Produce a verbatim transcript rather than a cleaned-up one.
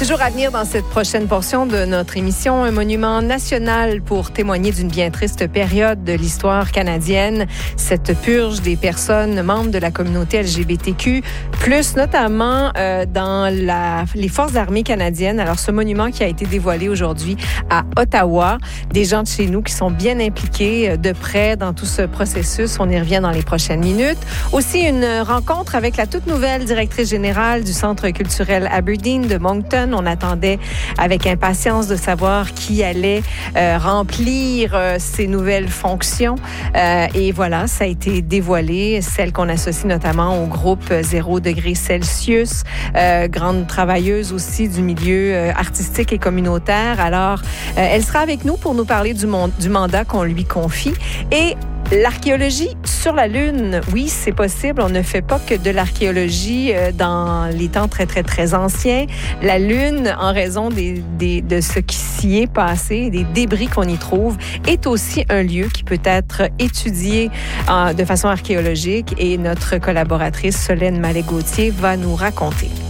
Toujours à venir dans cette prochaine portion de notre émission, un monument national pour témoigner d'une bien triste période de l'histoire canadienne, cette purge des personnes membres de la communauté L G B T Q, plus notamment euh, dans la, les forces armées canadiennes. Alors, ce monument qui a été dévoilé aujourd'hui à Ottawa, des gens de chez nous qui sont bien impliqués de près dans tout ce processus. On y revient dans les prochaines minutes. Aussi, une rencontre avec la toute nouvelle directrice générale du Centre culturel Aberdeen de Moncton. On attendait avec impatience de savoir qui allait euh, remplir euh, ces nouvelles fonctions. Euh, et voilà, ça a été dévoilé, celle qu'on associe notamment au groupe zéro degré Celsius, euh, grande travailleuse aussi du milieu euh, artistique et communautaire. Alors, euh, elle sera avec nous pour nous parler du, mon- du mandat qu'on lui confie. Et l'archéologie sur la Lune, oui, c'est possible. On ne fait pas que de l'archéologie dans les temps très, très, très anciens. La Lune, en raison des, des, de ce qui s'y est passé, des débris qu'on y trouve, est aussi un lieu qui peut être étudié euh, de façon archéologique. Et notre collaboratrice Solène Mallet-Gauthier va nous raconter.